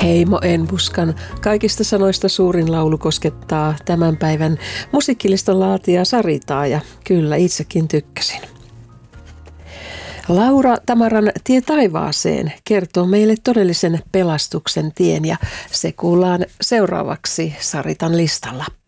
Heimo Enbuskan kaikista sanoista suurin laulu koskettaa tämän päivän musiikkilistan laatijaa Saritaa ja kyllä itsekin tykkäsin. Laura Tamaran Tie taivaaseen kertoo meille todellisen pelastuksen tien ja se kuullaan seuraavaksi Saritan listalla.